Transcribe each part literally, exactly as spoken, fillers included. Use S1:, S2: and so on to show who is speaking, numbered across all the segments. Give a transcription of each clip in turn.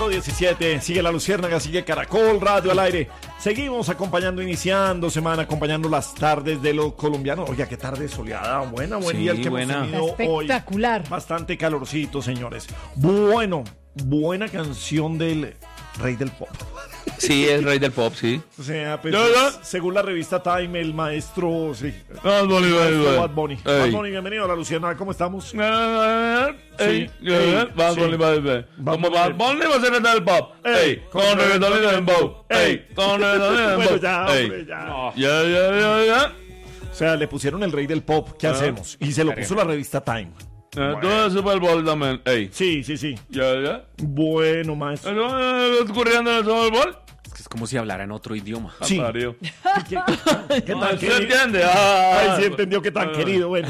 S1: cinco diecisiete, sigue La Luciérnaga, sigue Caracol Radio al aire. Seguimos acompañando, iniciando semana, acompañando las tardes de los colombianos. Oiga, qué tarde soleada, buena, buen
S2: sí,
S1: día el que
S2: buena.
S1: hemos tenido
S3: espectacular.
S1: Hoy. Bastante calorcito, señores. Bueno, buena canción del Rey del Pop.
S2: Sí, es Rey del Pop, sí.
S1: O sea, pues,
S2: ¿No, no?
S1: según la revista Time, el maestro, sí.
S2: Bad Bunny,
S1: Bad Bunny.
S2: Ey.
S1: Bad Bunny, bienvenido a La Luciérnaga, ¿cómo estamos?
S2: Ey,
S1: Sí.
S2: Bad
S1: Sí.
S2: Bunny, Bad Bunny.
S1: Bad
S2: Como
S1: Bunny.
S2: Bad Bunny va a ser el del pop. Ey, con reggaetón y dembow. Ey, con reggaetón y dembow.
S1: Bueno, ya,
S2: Ey.
S1: hombre, ya.
S2: Ya, ya, ya, ya.
S1: O sea, le pusieron el Rey del Pop, ¿qué
S2: Ah.
S1: hacemos? Y se lo puso la revista Time.
S2: Eh, Todo es Super Bowl también. Ey,
S1: Sí, sí, sí.
S2: ya, ya.
S1: Bueno, maestro.
S2: ¿Qué está ocurriendo en el Super Bowl?
S4: Es como si hablara en otro idioma.
S1: Sí.
S2: Parió.
S1: ¿Qué, qué
S2: No,
S1: tan
S2: ¿se
S1: querido?
S2: entiende? Ah,
S1: Ay, sí entendió que tan
S2: ah.
S1: querido. Bueno.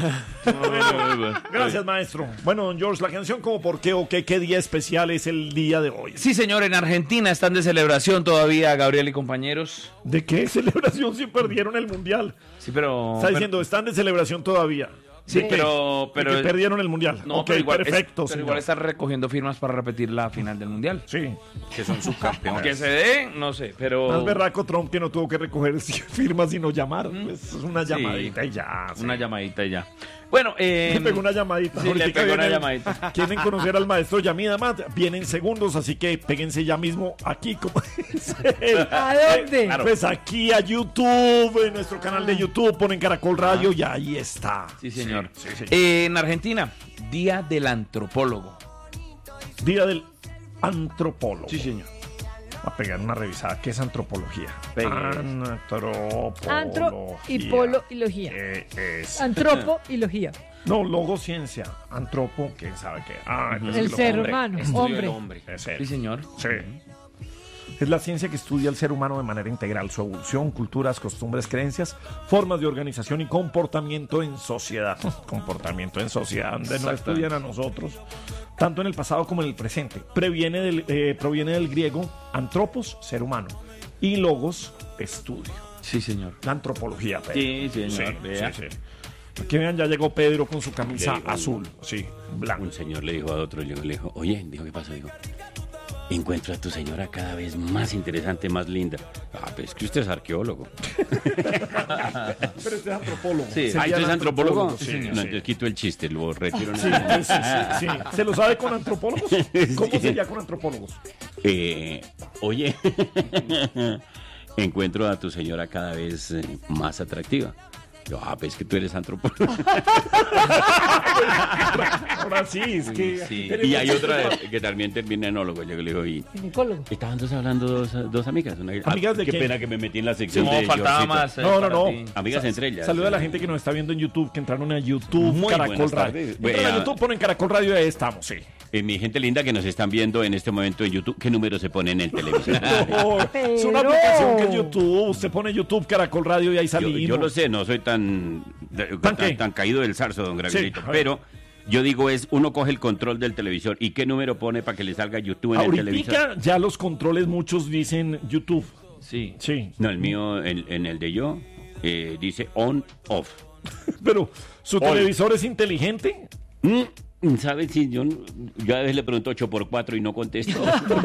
S2: Ey.
S1: Gracias, maestro. Bueno, don George, la canción como por qué o qué, qué día especial es el día de hoy.
S2: Sí, señor, en Argentina están de celebración todavía, Gabriel y compañeros.
S1: ¿De qué celebración si perdieron el mundial?
S2: Sí, pero...
S1: Está
S2: pero-
S1: diciendo, están de celebración todavía.
S2: Sí,
S1: ¿De qué?
S2: pero... pero
S1: De que perdieron el mundial.
S2: No,
S1: ok,
S2: pero igual, es-
S1: perfecto,
S2: pero
S1: señor.
S2: igual están recogiendo firmas para repetir la final del mundial.
S1: Sí.
S2: Que son subcampeones. Que se dé, no sé, pero...
S1: Más berraco Trump que no tuvo que recoger firmas sino llamar. Pues es una
S2: Sí.
S1: llamadita y ya. sí.
S2: Una llamadita y ya. Bueno, eh...
S1: Le pegó una llamadita.
S2: Sí, le
S1: Ahorita
S2: pegó una
S1: viene-
S2: llamadita.
S1: Quieren conocer al maestro Yamida Mat. Vienen segundos, así que péguense ya mismo aquí. Como dice él.
S3: ¿A dónde?
S1: Eh, Pues aquí a YouTube, en nuestro canal de YouTube, ponen Caracol Radio y ahí está.
S2: Sí, señor.
S1: Sí, sí, sí.
S2: Eh, en Argentina, Día del Antropólogo.
S1: Día del antropólogo.
S2: Sí, señor.
S1: Va a pegar una revisada. ¿Qué es antropología?
S2: Pegue.
S1: Antropología.
S3: Antro y polo y logía.
S1: Eh, es...
S3: Antropo y logía.
S1: No, logo ciencia. Antropo, ¿quién sabe qué? Ah, entonces
S3: El
S1: lo-
S3: ser
S1: hombre.
S3: humano,
S4: Estudio
S3: hombre.
S4: del hombre.
S1: Es él.
S2: Sí, señor.
S1: Sí. Es la ciencia que estudia al ser humano de manera integral, su evolución, culturas, costumbres, creencias, formas de organización y comportamiento en sociedad. Comportamiento en sociedad, donde nos
S2: Exacto.
S1: estudian a nosotros, tanto en el pasado como en el presente. Previene del, eh, proviene del griego antropos, ser humano, y logos, estudio.
S2: Sí, señor.
S1: La antropología, Pedro.
S2: Sí, señor, vea.
S1: sí, sí. Aquí vean, ya llegó Pedro con su camisa
S4: Le digo,
S1: azul, sí, blanco.
S4: Un señor le dijo a otro, le dijo, le dijo, oye, dijo, ¿qué pasó? Dijo, encuentro a tu señora cada vez más interesante, más linda. Ah, pues es que usted es arqueólogo.
S1: Pero este es antropólogo.
S2: Sí.
S1: Sería
S4: Ah, ¿usted
S1: el
S4: es antropólogo?
S1: Sí,
S4: no,
S1: sí.
S4: entonces quito el chiste, lo retiro. en
S1: Sí,
S4: el-
S1: sí, sí, sí. ¿Se lo sabe con antropólogos? ¿Cómo sería con antropólogos?
S4: Eh, oye, encuentro a tu señora cada vez eh, más atractiva. Yo, ah, pues que tú eres antropólogo.
S1: Ahora sí, es que...
S2: Sí.
S1: tenemos-
S4: Y hay otra que también termina en enólogo. Yo le digo, y
S3: Ginecólogo.
S4: estaban dos hablando dos, dos amigas. Una-
S1: ¿Amigas de
S4: qué
S1: qué?
S4: pena que me metí en la sección
S2: No,
S4: de
S2: faltaba
S4: Georgito.
S2: más. eh,
S1: No, no,
S2: para
S1: no.
S2: ti.
S4: Amigas entre ellas.
S1: Saluda a la gente que nos está viendo en YouTube, que entraron a YouTube,
S4: Muy
S1: Caracol
S4: buenas
S1: Radio.
S4: tardes.
S1: Entran a
S4: Vea.
S1: YouTube, ponen Caracol Radio y ahí estamos, sí.
S4: Eh, mi gente linda que nos están viendo en este momento en YouTube, ¿qué número se pone en el televisor?
S1: No, es una
S3: Pero-
S1: aplicación que es YouTube. Usted pone YouTube, Caracol Radio y ahí
S4: Yo,
S1: salimos.
S4: yo lo sé, no soy tan, tan,
S1: qué?
S4: tan caído del zarzo, don Gabrielito,
S1: Sí, a ver.
S4: pero yo digo es, uno coge el control del televisor y qué número pone para que le salga YouTube en el televisor.
S1: Ahorita ya los controles, muchos dicen YouTube.
S2: Sí.
S1: Sí.
S4: No, el mío, en, en el de yo, eh, dice on, off.
S1: Pero, ¿su
S4: Hola.
S1: televisor es inteligente?
S4: Mm, ¿Sabes si yo, yo a veces le pregunto ocho por cuatro y no contesto?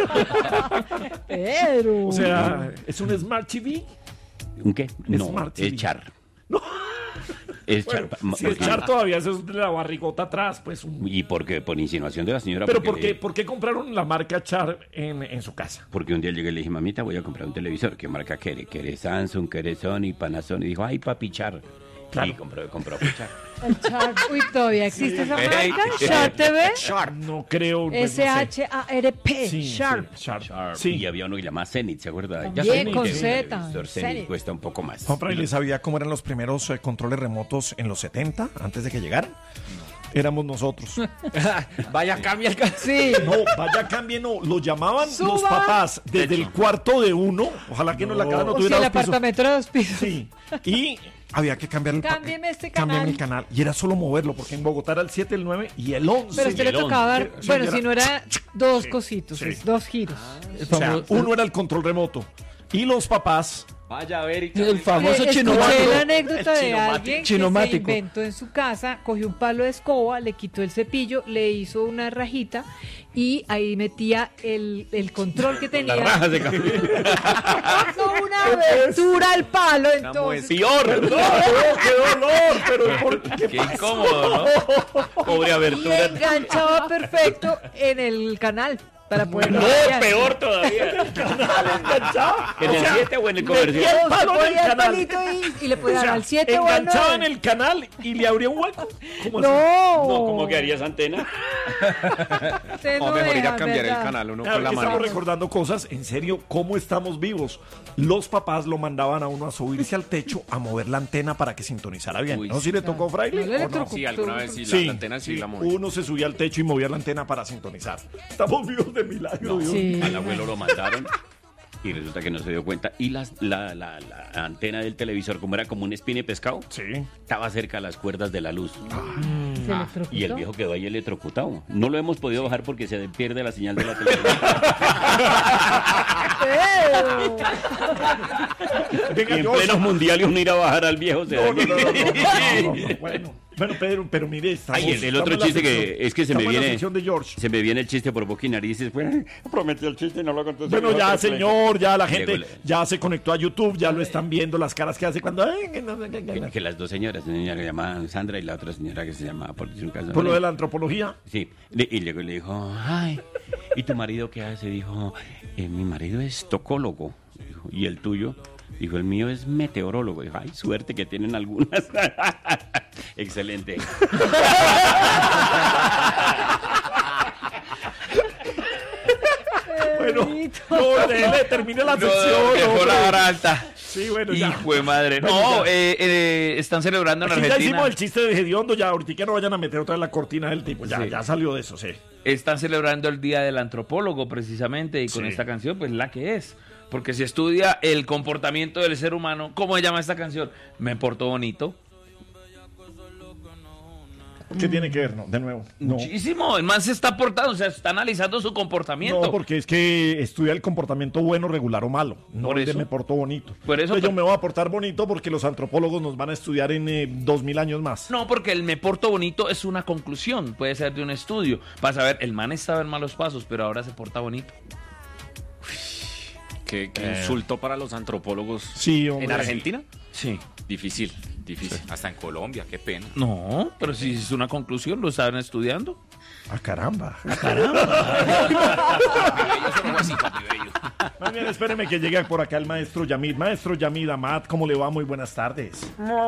S3: Pero.
S1: O sea, ¿es un Smart T V?
S4: ¿Un qué? No,
S1: Smart T V.
S4: es char.
S1: No.
S4: Es
S1: Bueno,
S4: char.
S1: si es
S4: porque-
S1: char todavía, eso es de la barrigota atrás, pues. un-
S4: ¿Y por qué? Por insinuación de la señora.
S1: Pero
S4: porque
S1: ¿por qué,
S4: le-
S1: ¿por qué compraron la marca Char en, en su casa?
S4: Porque un día llegué y le dije, mamita, voy a comprar un televisor. ¿Qué marca quiere? ¿Quiere Samsung? ¿Quiere Sony? Panasonic? Y dijo, ay, papi, Char.
S1: Claro.
S4: Y compró, compró Char.
S3: El Char. Uy, todavía existe esa marca.
S2: Ey.
S3: Char T V.
S1: Sharp. No creo. pues, no sé.
S3: S H A R P.
S1: Sí,
S3: Sharp.
S1: sí, Sharp.
S4: Sharp.
S1: Sí.
S4: Y había uno que llamaba Zenith, ¿se acuerda?
S3: También,
S4: Zenith,
S3: con
S4: que es un
S3: Z,
S4: televisor Zenith,
S3: Zenith.
S4: cuesta un poco más.
S1: Compra y les sabía cómo eran los primeros eh, controles remotos en los setenta, antes de que llegaran. Éramos nosotros.
S2: Vaya, cambia el ca-
S3: Sí.
S1: No, vaya cambie, no. Lo llamaban
S3: Suba.
S1: los papás desde el cuarto de uno. Ojalá que no, la casa no
S3: O si
S1: tuviera
S3: el
S1: dos pisos.
S3: apartamento era dos pisos.
S1: Sí. Y había que cambiar el pa-
S3: Cámbieme este
S1: Cámbiame
S3: canal.
S1: el canal. Y era solo moverlo, porque en Bogotá era el siete, el nueve y el once.
S3: Pero a usted le
S4: el once.
S3: tocaba dar.
S1: Sí,
S3: Bueno,
S1: era-
S3: si no era dos
S1: Sí,
S3: cositos,
S1: sí.
S3: es dos giros.
S1: O sea, uno era el control remoto. Y los papás
S4: Vaya a ver y
S2: El famoso
S3: Eh, Escuché
S2: chinomático.
S3: la anécdota
S2: El
S3: de
S2: chinomático.
S3: alguien que se
S2: Chinomático.
S3: inventó en su casa, cogió un palo de escoba, le quitó el cepillo, le hizo una rajita y ahí metía el, el control que tenía.
S4: Las rajas de café.
S3: Hizo una abertura al palo, entonces.
S2: Peor.
S1: ¡No, qué dolor! Pero ¿por qué?
S4: Qué incómodo, ¿no? Pobre
S3: Y
S4: abertura.
S3: enganchaba perfecto en el canal para poder.
S2: No, peor todavía.
S4: ¿En el siete o en el comercial?
S3: No,
S1: palo
S3: se
S1: en el
S3: ponía el
S1: canal.
S3: palito y, y le podía
S1: O
S3: dar
S1: sea,
S3: al siete o al
S1: enganchaba en
S3: nueve.
S1: el canal y le abría un hueco. ¿Cómo así?
S3: No.
S4: No, ¿cómo que harías antena?
S3: Usted
S5: O
S3: no
S5: mejor ir
S3: deja,
S5: a cambiar
S3: ¿verdad?
S5: el canal uno
S1: Claro,
S5: con la
S1: que
S5: mano.
S1: estamos recordando cosas, en serio, cómo estamos vivos. Los papás lo mandaban a uno a subirse al techo a mover la antena para que sintonizara bien.
S4: Uy,
S1: ¿No? ¿Si le tocó, Fraile?
S3: No le
S1: ¿O no?
S3: electrocutó.
S5: Sí, alguna vez sí,
S1: Sí,
S5: la antena sí,
S1: sí,
S5: la moví.
S1: uno se subía al techo y movía la antena para sintonizar. Estamos vivos de milagro, Dios.
S3: Sí.
S4: Al abuelo lo mandaron y resulta que no se dio cuenta. Y las- la, la, la antena del televisor, como era como un espine pescado,
S1: Sí.
S4: estaba cerca a las cuerdas de la luz.
S3: Se electrocutó.
S4: Y el viejo quedó ahí electrocutado. No lo hemos podido bajar porque se pierde la señal de la televisión.
S3: Pero-
S1: Venga,
S4: Y en
S1: yo-
S4: plenos mundiales uno ir a bajar al viejo. Se
S1: No, no,
S4: daña.
S1: no, no, no, no, no. Bueno, bueno, Pedro, pero mire, estamos,
S4: Ay, el, el otro
S1: estamos en la
S4: chiste que
S1: sección-
S4: es que se me
S1: estamos en la
S4: viene.
S1: sección de George.
S4: Se me viene el chiste por boca y narices. Pues, prometí el chiste y no lo conté.
S1: Bueno, ya, señor, ya la
S4: Y
S1: gente
S4: luego le-
S1: ya se conectó a YouTube, ya lo están viendo, las caras que hace cuando... ay, que no, que- que-
S4: Que,
S1: que-
S4: que las dos señoras, una señora que se llamaba Sandra y la otra señora que se llamaba, por decir un caso.
S1: Por lo de la antropología.
S4: Sí, le- y luego le dijo, ay, ¿y tu marido qué hace? Dijo, "Eh, mi marido es tocólogo. Dijo, ¿y el tuyo? Dijo, el mío es meteorólogo. Dijo, ay, suerte que tienen algunas. Excelente.
S1: Bueno, no, le termine la sección.
S2: Dejó
S1: hombre.
S2: la vara alta.
S1: Sí, bueno, ya.
S2: Hijo de madre.
S1: Bueno,
S2: No,
S1: ya.
S2: eh, eh, están celebrando en
S1: Aquí ya
S2: Argentina.
S1: hicimos el chiste de Gediondo, ya ahorita que no vayan a meter otra vez la cortina del tipo. Ya,
S2: Sí.
S1: ya salió de eso, sí.
S2: Están celebrando el Día del Antropólogo precisamente y con
S1: Sí.
S2: esta canción, pues la que es. Porque se estudia el comportamiento del ser humano. ¿Cómo se llama esta canción? Me porto bonito.
S1: ¿Qué tiene que ver? No, de nuevo. No.
S2: Muchísimo. El man se está portando, o sea, está analizando su comportamiento.
S1: No, porque es que estudia el comportamiento bueno, regular o malo. No
S2: Por
S1: el de
S2: eso.
S1: me porto bonito.
S2: Por eso-
S1: Entonces yo me voy a portar bonito porque los antropólogos nos van a estudiar en eh, dos mil años más.
S2: No, porque el me porto bonito es una conclusión, puede ser de un estudio. Vas a ver, el man estaba en malos pasos, pero ahora se porta bonito.
S5: Qué, qué insulto para los antropólogos.
S1: Sí, hombre.
S5: ¿En Argentina?
S2: Sí.
S5: Difícil, difícil. Hasta en Colombia, qué pena.
S2: No, pero si es una conclusión, lo estaban estudiando.
S1: Ah, caramba.
S5: Yo solo así, papi bello.
S1: Más bien, espéreme que llegue por acá el maestro Yamid. Maestro Yamid Amat, ¿cómo le va? Muy buenas tardes.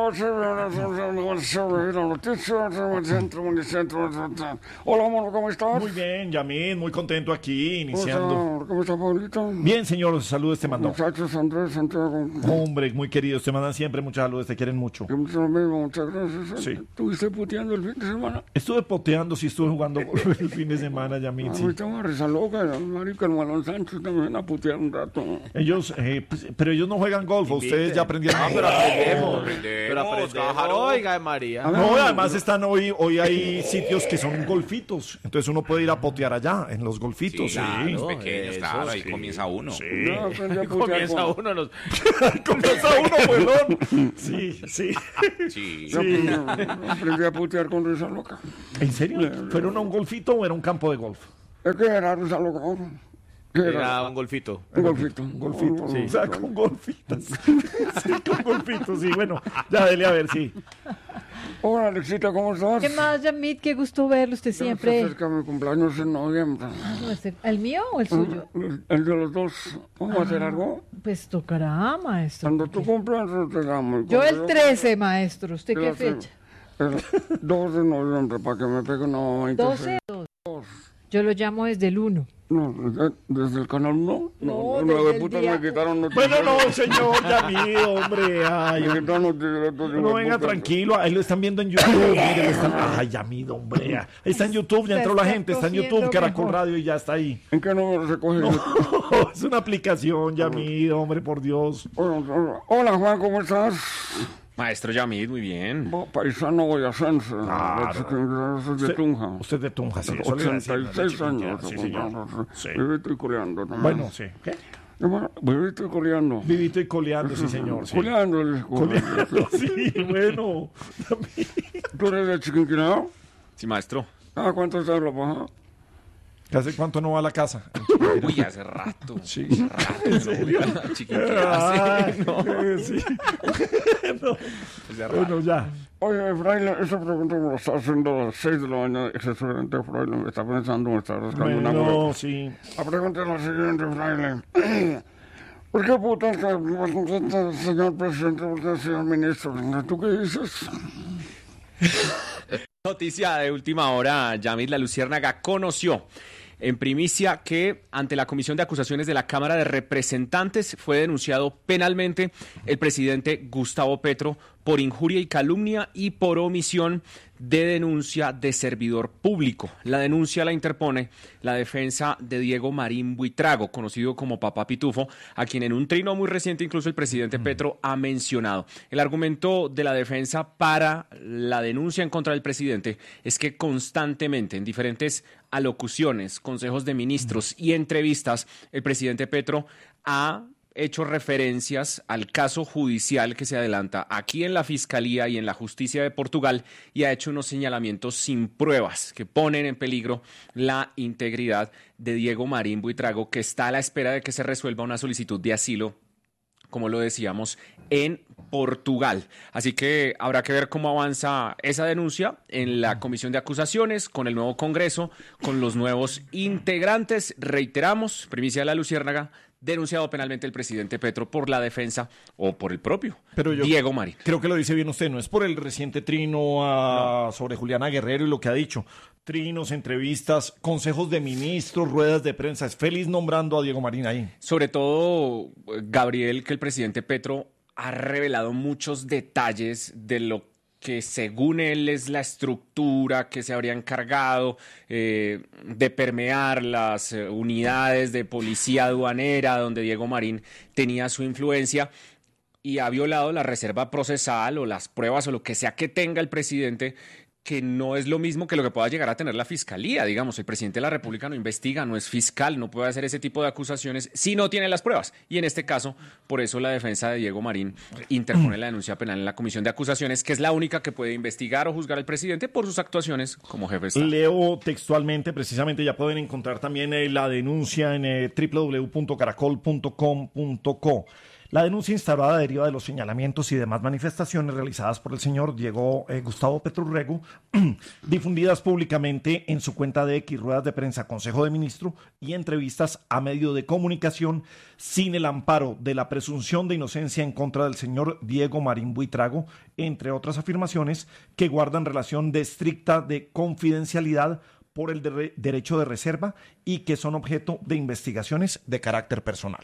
S6: Hola, amor, ¿cómo estás?
S1: Muy bien, Yamid, muy contento aquí, iniciando.
S6: ¿Cómo está, Pablito?
S1: Bien, señor, salud este mandó.
S6: Muchachos, Andrés, Santiago.
S1: Hombre, muy querido, te mandan siempre muchas saludos, te quieren mucho.
S6: Que mucho lo mismo, muchas gracias.
S1: Sí.
S6: ¿Estuviste puteando el fin de semana?
S1: Estuve poteando, sí estuve jugando el fin de semana, Yamid,
S6: A
S1: sí.
S6: mí estaba risa loca, el marica, el Malón Sánchez también a putear un rato.
S1: Ellos, eh, pues, pero ellos no juegan golf, ustedes ya aprendieron. a jugar.
S5: Pero aprendemos,
S7: Oiga, María.
S1: No, además están hoy, hoy hay sitios que son golfitos, entonces uno puede ir a potear allá, en los golfitos, sí.
S5: Los pequeños, claro, ahí comienza uno.
S1: Sí.
S6: Yo aprendí a putear
S2: Comienza
S6: con...
S2: uno los...
S1: Comienza uno, pelón. Sí, sí.
S5: Sí.
S6: Yo aprendí, aprendí a putear con risa loca.
S1: ¿En serio? ¿Fueron a un golfito o era un campo de golf?
S6: Es que era risa loca. ¿Qué era?
S7: Era un golfito.
S6: Un golfito.
S1: Un golfito, sí. O sea, con golfitas. Sí, con golfitos, sí. Bueno, ya dele a ver, sí.
S6: Hola, Alexita, ¿cómo estás?
S3: ¿Qué más, Yamid? Qué gusto verlo usted
S6: Ya se
S3: siempre.
S6: acerca mi cumpleaños en noviembre.
S3: ¿El mío o el suyo?
S6: El, el de los dos. ¿Vamos a hacer algo?
S3: Pues tocará, maestro.
S6: Cuando tú cumplas, te damos.
S3: Yo el trece, maestro. ¿Usted qué
S6: Yo sé.
S3: fecha?
S6: El dos de noviembre, para que me pegue una mamadita.
S3: doce. Yo lo llamo desde el uno.
S6: No, desde, desde el canal no.
S3: No,
S6: no,
S3: desde
S6: de
S3: el
S6: putas
S3: día-
S6: me quitaron
S1: Bueno,
S6: noticias.
S1: no, señor Yamid, hombre. Ay,
S6: Me quitaron noticias.
S1: no, venga, tranquilo. Ahí lo están viendo en YouTube. Mire, lo están... Ay, Yamid, hombre. Ahí está en YouTube, ya entró la gente. Está en YouTube, Caracol Radio y ya está ahí.
S6: ¿En qué número se coge?
S1: Es una aplicación, Yamid, hombre, por Dios.
S6: Hola, hola, Juan, ¿cómo estás?
S5: Maestro Yamid, muy bien.
S6: Bo- Paisano boyacense.
S1: Claro.
S6: Soy de
S1: Usted-
S6: Tunja.
S1: Usted de Tunja, sí. Eso le iba a decir,
S6: ochenta y seis
S1: de
S6: años.
S1: Chiquinquirá, sí, señor. Sí.
S6: Vivito y coleando también.
S1: Bueno, sí. ¿Qué?
S6: Vivito y coleando.
S1: Vivito y coleando, sí, señor. Sí.
S6: Coleando, les-
S1: Coleando, sí, bueno. También.
S6: ¿Tú eres de Chiquinquirá?
S5: Sí, maestro.
S6: ¿Ah, cuánto está la paja?
S1: ¿Hace cuánto no va a la casa?
S5: Uy, hace rato.
S1: Sí.
S5: ¿En serio?
S1: Ay, eh, sí. No. Bueno, ya.
S6: Oye, Fraile, esa pregunta me la está haciendo a las seis de la mañana. Excelente, Fraile, me está pensando, me está rascando una
S1: Bueno,
S6: hueá.
S1: sí.
S6: La pregunta es la siguiente, Fraile. ¿Por qué putas te señor presidente, por qué señor ministro? ¿Tú qué dices?
S5: Noticia de última hora, Yamid La Luciérnaga conoció en primicia que ante la Comisión de Acusaciones de la Cámara de Representantes fue denunciado penalmente el presidente Gustavo Petro por injuria y calumnia y por omisión de denuncia de servidor público. La denuncia la interpone la defensa de Diego Marín Buitrago, conocido como Papá Pitufo, a quien en un trino muy reciente incluso el presidente Petro ha mencionado. El argumento de la defensa para la denuncia en contra del presidente es que constantemente en diferentes alocuciones, consejos de ministros y entrevistas, el presidente Petro ha hecho referencias al caso judicial que se adelanta aquí en la Fiscalía y en la Justicia de Portugal y ha hecho unos señalamientos sin pruebas que ponen en peligro la integridad de Diego Marín Buitrago, que está a la espera de que se resuelva una solicitud de asilo, como lo decíamos, en Portugal. Así que habrá que ver cómo avanza esa denuncia en la Comisión de Acusaciones, con el nuevo Congreso, con los nuevos integrantes. Reiteramos, primicia de La Luciérnaga, denunciado penalmente el presidente Petro por la defensa o por el propio
S1: Pero yo
S5: Diego Marín.
S1: Creo que lo dice bien usted, no es por el reciente trino a- sobre Juliana Guerrero y lo que ha dicho. Trinos, entrevistas, consejos de ministros, ruedas de prensa. Es feliz nombrando a Diego Marín ahí.
S5: Sobre todo, Gabriel, que el presidente Petro ha revelado muchos detalles de lo que según él es la estructura que se habría encargado eh, de permear las eh, unidades de policía aduanera donde Diego Marín tenía su influencia y ha violado la reserva procesal o las pruebas o lo que sea que tenga el presidente, que no es lo mismo que lo que pueda llegar a tener la fiscalía. Digamos, el presidente de la República no investiga, no es fiscal, no puede hacer ese tipo de acusaciones si no tiene las pruebas. Y en este caso, por eso la defensa de Diego Marín interpone la denuncia penal en la Comisión de Acusaciones, que es la única que puede investigar o juzgar al presidente por sus actuaciones como jefe de Estado.
S1: Leo textualmente, precisamente ya pueden encontrar también eh, la denuncia en eh, doble u doble u doble u punto caracol punto com punto co. La denuncia instaurada deriva de los señalamientos y demás manifestaciones realizadas por el señor Diego eh, Gustavo Petro Rego, difundidas públicamente en su cuenta de X, ruedas de prensa, Consejo de Ministros y entrevistas a medio de comunicación, sin el amparo de la presunción de inocencia en contra del señor Diego Marín Buitrago, entre otras afirmaciones que guardan relación de estricta de confidencialidad por el de- derecho de reserva y que son objeto de investigaciones de carácter personal.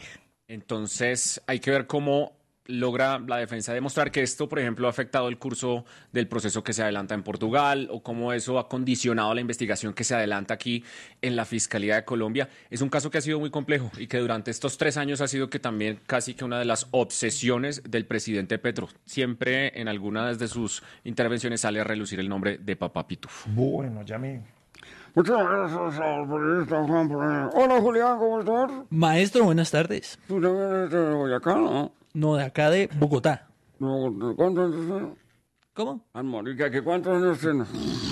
S5: Entonces hay que ver cómo logra la defensa demostrar que esto, por ejemplo, ha afectado el curso del proceso que se adelanta en Portugal o cómo eso ha condicionado la investigación que se adelanta aquí en la Fiscalía de Colombia. Es un caso que ha sido muy complejo y que durante estos tres años ha sido que también casi que una de las obsesiones del presidente Petro. Siempre en algunas de sus intervenciones sale a relucir el nombre de Papá Pitufo.
S1: Bueno, ya me...
S6: Muchas gracias al periodista Juan Pérez. Hola, Julián, ¿cómo estás?
S7: Maestro, buenas tardes.
S6: Tú también eres de Boyacá, ¿no?
S7: No, de acá de Bogotá.
S6: No, ¿cuántos años tienes?
S7: ¿Cómo?
S6: Ah, marica, ¿qué cuántos años tienes?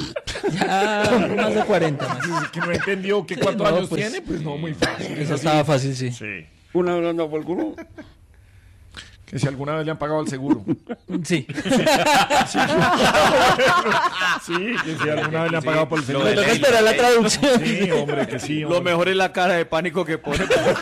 S7: Ya más de cuarenta más.
S1: Que no entendió que cuántos
S7: no,
S1: años
S7: pues,
S1: tiene, pues no, muy fácil.
S7: Eso estaba fácil, sí.
S1: Sí.
S6: ¿Una vez anda por el culo?
S1: Que si alguna vez le han pagado el seguro.
S7: Sí.
S1: Sí, que si alguna vez le han pagado por el seguro.
S7: Me toca esperar la traducción.
S1: Sí, hombre, que sí. Hombre.
S5: Lo mejor es la cara de pánico que pone.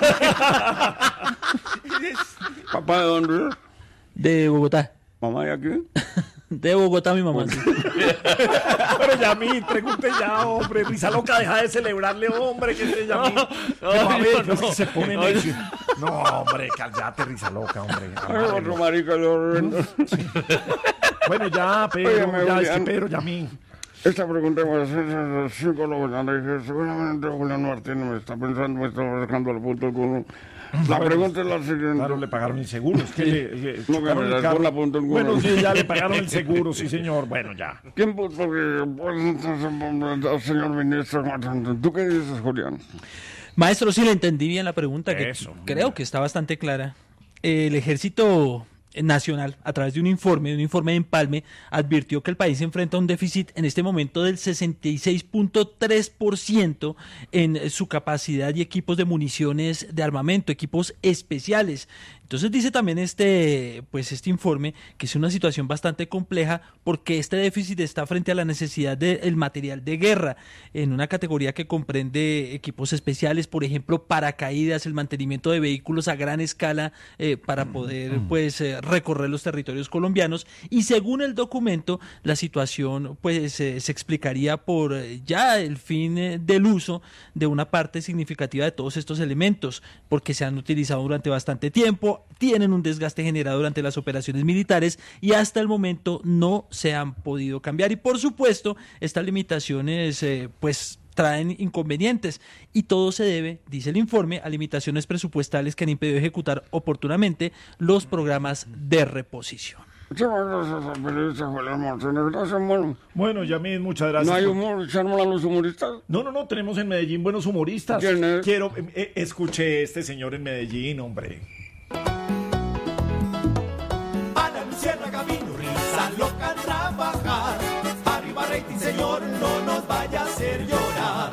S6: ¿Papá de dónde es?
S7: De Bogotá.
S6: ¿Mamá de aquí?
S7: De Bogotá, mi mamá. Sí.
S1: Pero Yamil, pregunte ya, hombre. Risa loca, deja de celebrarle, hombre, que se Yamil. No, a ver, es que se pone necio. No, hombre, cállate, risa loca, hombre.
S6: Ay, otro marica, le horrendo.
S1: Bueno, ya, pero,
S6: Óyeme,
S1: ya, es que
S6: Julián.
S1: pero, Yamil.
S6: Esta pregunta me hace el psicólogo. Le dije, seguramente Julián Martínez me está pensando, me está rascando el punto del culo. La pregunta es la siguiente.
S1: Claro, le pagaron el seguro. Es que le, le
S6: No, que
S1: chocaron
S6: me
S1: el
S6: das
S1: carro.
S6: por la punta del culo.
S1: Bueno, sí, ya le pagaron el seguro, sí, señor. Bueno, ya.
S6: ¿Quién puso que, pues, entonces, señor ministro, ¿tú qué dices, Julián?
S7: Maestro, sí le entendí bien la pregunta, que
S1: Eso.
S7: creo que está bastante clara. El Ejército Nacional, a través de un informe, de un informe de empalme, advirtió que el país enfrenta un déficit en este momento del sesenta y seis punto tres por ciento en su capacidad y equipos de municiones de armamento, equipos especiales. Entonces dice también este, pues este informe que es una situación bastante compleja porque este déficit está frente a la necesidad del material de guerra en una categoría que comprende equipos especiales, por ejemplo, paracaídas, el mantenimiento de vehículos a gran escala eh, para poder pues eh, recorrer los territorios colombianos, y según el documento la situación pues eh, se explicaría por eh, ya el fin eh, del uso de una parte significativa de todos estos elementos, porque se han utilizado durante bastante tiempo, tienen un desgaste generado durante las operaciones militares y hasta el momento no se han podido cambiar. Y por supuesto, estas limitaciones eh, pues traen inconvenientes y todo se debe, dice el informe, a limitaciones presupuestales que han impedido ejecutar oportunamente los programas de reposición.
S1: Bueno, Yamid, muchas gracias.
S6: ¿No hay
S1: por-
S6: humor? ¿Echarme a los humoristas?
S1: No, no, no, tenemos en Medellín buenos humoristas.
S6: ¿Quién es?
S1: Quiero, eh, eh, escuché este señor en Medellín, hombre.
S8: Ana Luciérnaga vino, risa loca a trabajar. Arriba rating, señor, no nos vaya a hacer llorar.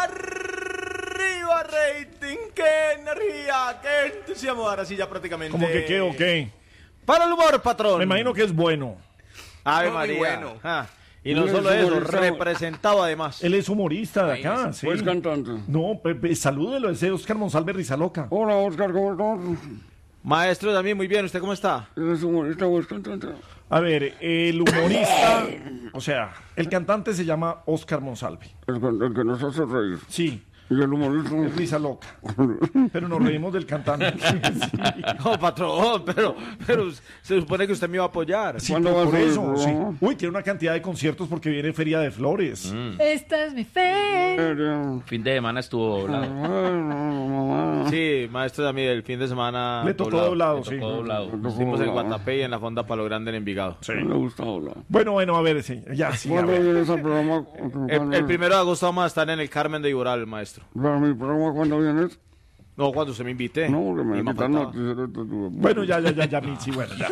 S9: Arriba rating, qué energía, qué entusiasmo. Ahora sí ya prácticamente.
S1: ¿Cómo que qué o qué?
S9: Para el humor, patrón.
S1: Me imagino que es bueno.
S9: Ave
S10: Muy
S9: María.
S10: bueno.
S9: Ah, y no
S6: Él
S9: solo
S6: es
S9: eso,
S6: humorista.
S9: representado además.
S1: Él es humorista de acá, sí.
S6: Pues cantante.
S1: No, Pepe, salúdelo, ese Oscar Monsalve Rizaloca.
S6: Hola, Oscar, ¿cómo estás?
S9: Maestro, también muy bien. ¿Usted cómo está?
S6: ¿Eres humorista o es cantante?
S1: A ver, el humorista, o sea, el cantante se llama Oscar Monsalve.
S6: El, que- el que nos hace reír.
S1: Sí,
S6: Y el humorista.
S1: es Rizaloca. Pero nos reímos del cantante. Sí.
S9: No, patrón, pero, pero se supone que usted me iba a apoyar.
S1: Sí,
S6: ¿Cuándo
S1: por,
S6: va a
S1: por
S6: ser el
S1: eso, sí.
S6: programa?
S1: Uy, tiene una cantidad de conciertos porque viene Feria de Flores.
S3: Esta es mi fe.
S6: Eh,
S2: Fin de semana estuvo doblado.
S6: mamá.
S9: Sí, maestro, también el fin de semana.
S1: Le tocó doblado,
S2: Le
S1: sí.
S2: tocó doblado.
S9: Estuvimos en Guatapé y en la Fonda Palo Grande en Envigado.
S1: Sí.
S6: Me gusta hablar.
S1: Bueno, bueno, a ver, sí, ya, sí, a
S6: ¿Cuándo
S1: ver.
S6: vienes al programa?
S9: El, el primero de agosto vamos a estar en el Carmen de Iboral, maestro.
S6: ¿Para mi programa cuándo vienes?
S9: No, cuando usted me invite.
S6: No, porque me
S9: Y me
S6: quitan
S9: faltaba.
S6: noticias de tu-
S1: Bueno, ya, ya, ya, ya, Mitzi, bueno, ya.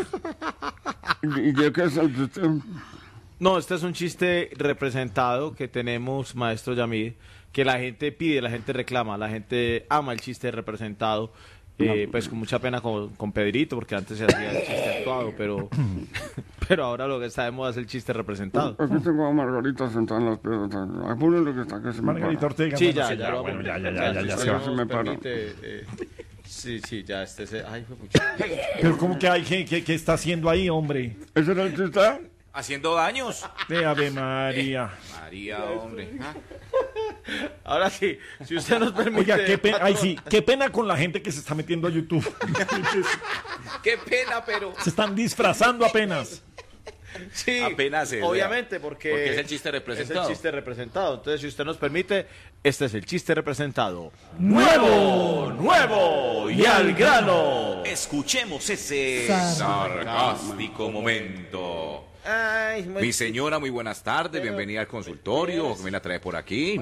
S6: ¿Y y de qué es el sistema?
S9: No, este es un chiste representado que tenemos, maestro Yamid, que la gente pide, la gente reclama, la gente ama el chiste representado. Eh, pues con mucha pena con, con Pedrito, porque antes se hacía el chiste actuado, pero, pero ahora lo que está de moda es el chiste representado.
S6: Aquí tengo a Margarita sentada en las piedras. Apúrenle que está, que se me
S1: Margarita
S6: para.
S1: Ortega.
S9: Sí,
S1: bueno,
S9: ya,
S1: sí,
S9: ya, lo
S1: bueno,
S9: hago.
S1: ya, ya, ya, ya, ya,
S9: si
S1: se
S9: usted
S1: va.
S6: se
S9: nos
S6: me para.
S9: permite, eh, sí, sí, ya, este se... Ay, fue mucho.
S1: Pero ¿cómo que hay? ¿Qué, qué, qué está haciendo ahí, hombre?
S6: ¿Ese era el chiste?
S10: Haciendo daños.
S1: De Ave María.
S10: María, hombre. Ah,
S9: Ahora sí, si usted nos permite...
S1: Oiga, qué pena, ay,
S9: patrón.
S1: sí, qué pena con la gente que se está metiendo a YouTube.
S10: qué pena, pero.
S1: Se están disfrazando apenas.
S9: Sí,
S10: Apenas es,
S9: obviamente, porque,
S10: porque es el chiste representado.
S9: Es el chiste representado. Entonces, si usted nos permite, este es el chiste representado.
S1: ¡Nuevo!
S9: ¡Nuevo! ¡Y al grano!
S10: Escuchemos ese sarcástico momento.
S9: Ay, muy...
S10: Mi señora, muy buenas tardes. Bienvenida al consultorio. ¿Qué me la trae por aquí?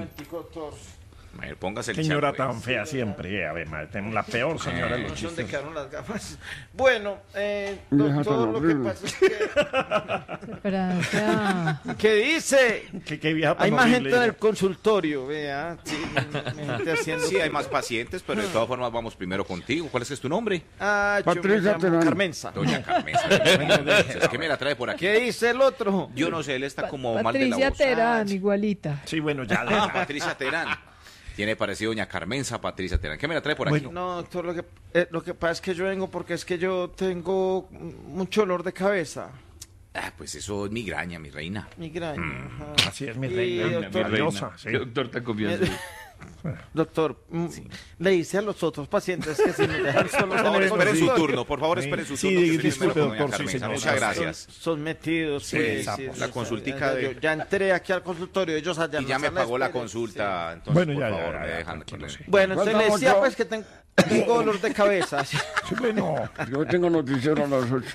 S10: A ver, póngase el
S1: Señora
S10: chal, pues.
S1: tan fea siempre. A ver, madre, tenemos la peor señora de los
S9: ¿Dónde
S1: chistes.
S9: quedaron las gafas? Bueno, eh,
S6: Vieja
S9: doctor,
S6: tan
S9: lo que
S6: horrible.
S9: pasa es que...
S3: Espera, o sea,
S9: ¿Qué dice?
S1: ¿Qué, qué vieja tan
S9: Hay más
S1: horrible
S9: gente en
S1: ella.
S9: el consultorio, vea. Sí, gente haciendo...
S10: Sí, hay más pacientes, pero de todas formas vamos primero contigo. ¿Cuál es, que es tu nombre?
S9: Ah, yo me
S6: Patricia
S9: llamo
S6: Terán.
S9: Carmenza.
S10: Doña Carmen. ¿Qué me la trae por aquí?
S9: ¿Qué dice el otro?
S10: Yo no sé, él está como mal de la
S3: Patricia
S10: voz.
S3: Terán, igualita.
S1: Sí, bueno, ya.
S10: Ah,
S1: ya.
S10: Patricia Terán. Tiene parecido Doña Carmenza, Patricia Terán. ¿Qué me la trae por aquí?
S1: Bueno.
S9: No, doctor, lo que, eh, lo que pasa es que yo vengo porque es que yo tengo mucho dolor de cabeza.
S10: Ah, pues eso es migraña, mi reina.
S9: Migraña.
S10: Mm.
S9: ajá.
S1: Así es mi
S9: Y,
S1: reina.
S9: doctor,
S1: Maravillosa, sí.
S2: Doctor, te confianza.
S9: Doctor, mm, le dice a los otros pacientes que si me dejan solos
S10: Por favor,
S9: en el
S10: espere su
S9: consultorio,
S10: turno. Por favor,
S1: Sí.
S10: espere su
S1: Sí,
S10: turno. que estoy
S1: disculpe,
S10: primero con
S1: doctor,
S10: doña
S1: sí,
S10: Carmenza.
S1: señor.
S10: Muchas
S9: Son,
S10: gracias.
S9: son metidos.
S10: Sí,
S9: Sí,
S10: sapo.
S9: sí,
S10: La
S9: sí,
S10: consultica
S9: ya,
S10: de-
S9: yo ya entré aquí al consultorio, ellos allá.
S10: Y
S9: no
S10: ya me
S9: están a
S10: pagó la
S9: espera,
S10: consulta.
S9: sí.
S10: Entonces,
S1: Bueno,
S10: por
S1: ya, ya,
S10: favor,
S1: ya,
S10: me
S1: ya,
S10: dejan
S1: tranquilo,
S10: con
S1: sí.
S10: él.
S9: Bueno, entonces le
S6: Faltamos
S9: decía
S6: yo.
S9: pues que ten- tengo dolor de cabeza. sí.
S1: Sí, bueno.
S6: Yo tengo noticiero a las ocho.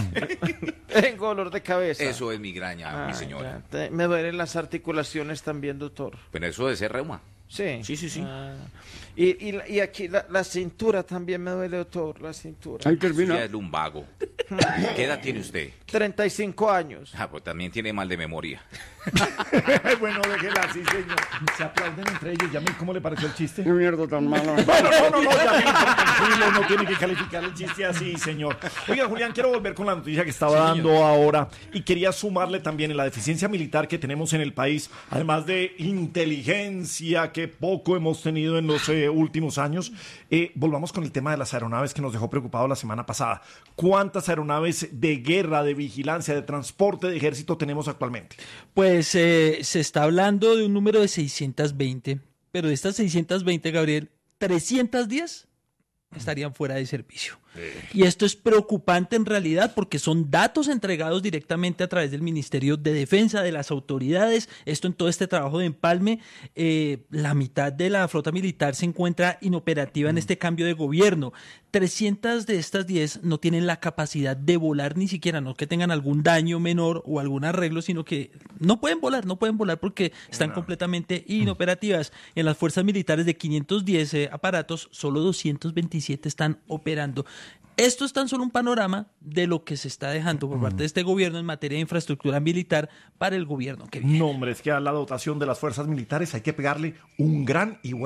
S9: Tengo dolor de cabeza.
S10: Eso es migraña, mi
S9: Ah,
S10: señora.
S9: ya, te- me duelen las articulaciones también, doctor.
S10: Pero eso debe ser reuma.
S9: Sí.
S10: Sí, sí, sí.
S9: Ah,
S11: Y, y, y aquí la, la cintura también me duele, doctor, la cintura.
S6: Ahí
S10: Eso
S6: termina.
S10: ya es lumbago. ¿Qué edad tiene usted?
S11: treinta y cinco años.
S10: Ah, pues también tiene mal de memoria.
S1: Bueno, déjela así, señor. Se aplauden entre ellos. Yamil, ¿cómo le pareció el chiste?
S6: Qué mierda tan malo.
S1: Bueno, no, no, no, Yamil, tranquilo, no tiene que calificar el chiste así, señor. Oiga, Julián, quiero volver con la noticia que estaba dando ahora y quería sumarle también en la deficiencia militar que tenemos en el país, además de inteligencia que poco hemos tenido en los eh, últimos años. Eh, volvamos con el tema de las aeronaves que nos dejó preocupado la semana pasada. ¿Cuántas aeronaves de guerra, de vigilancia, de transporte de ejército tenemos actualmente?
S7: Pues eh, se está hablando de un número de seiscientas veinte, pero de estas seiscientas veinte, Gabriel, trescientas diez estarían fuera de servicio. Y esto es preocupante en realidad porque son datos entregados directamente a través del Ministerio de Defensa, de las autoridades. Esto en todo este trabajo de empalme, eh, la mitad de la flota militar se encuentra inoperativa en este cambio de gobierno. trescientas de estas diez no tienen la capacidad de volar ni siquiera, no que tengan algún daño menor o algún arreglo, sino que no pueden volar, no pueden volar porque están completamente inoperativas. En las fuerzas militares de quinientos diez eh, aparatos, solo doscientos veintisiete están operando. Esto es tan solo un panorama de lo que se está dejando por parte de este gobierno en materia de infraestructura militar para el gobierno que viene.
S1: No, hombre, es que a la dotación de las fuerzas militares hay que pegarle un gran y buen